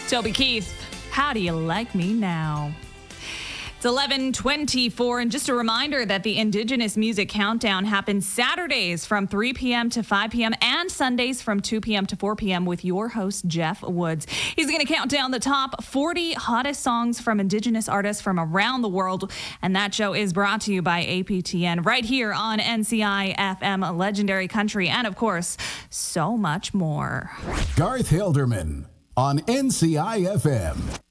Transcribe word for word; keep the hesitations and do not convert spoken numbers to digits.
Toby Keith, how do you like me now? It's eleven twenty-four, and just a reminder that the Indigenous Music Countdown happens Saturdays from three p.m. to five p.m. and Sundays from two p.m. to four p.m. with your host, Jeff Woods. He's going to count down the top forty hottest songs from Indigenous artists from around the world, and that show is brought to you by A P T N right here on N C I F M, Legendary Country, and of course, so much more. Garth Hilderman on N C I F M.